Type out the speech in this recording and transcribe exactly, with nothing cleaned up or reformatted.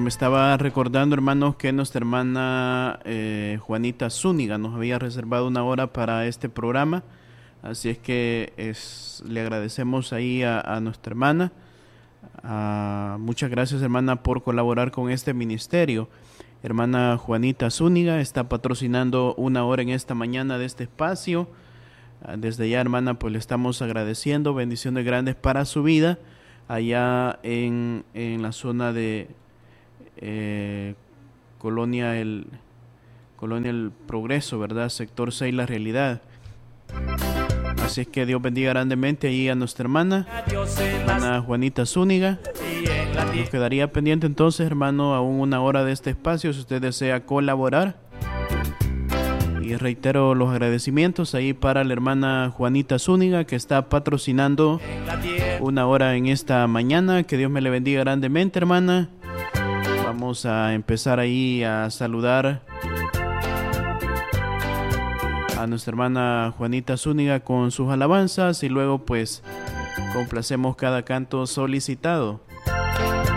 me estaba recordando, hermanos, que nuestra hermana eh, Juanita Zúñiga nos había reservado una hora para este programa. Así es que es, le agradecemos ahí a, a nuestra hermana. Uh, muchas gracias, hermana, por colaborar con este ministerio. Hermana Juanita Zúñiga está patrocinando una hora en esta mañana de este espacio. Uh, desde ya, hermana, pues le estamos agradeciendo. Bendiciones grandes para su vida allá en, en la zona de eh, Colonia el Colonia el Progreso, ¿verdad? Sector seis, La Realidad. Así es que Dios bendiga grandemente ahí a nuestra hermana, hermana Juanita Zúñiga. Nos quedaría pendiente entonces, hermano, aún una hora de este espacio, si usted desea colaborar. Y reitero los agradecimientos ahí para la hermana Juanita Zúñiga, que está patrocinando una hora en esta mañana. Que Dios me le bendiga grandemente, hermana. Vamos a empezar ahí a saludar a nuestra hermana Juanita Zúñiga con sus alabanzas y luego pues complacemos cada canto solicitado.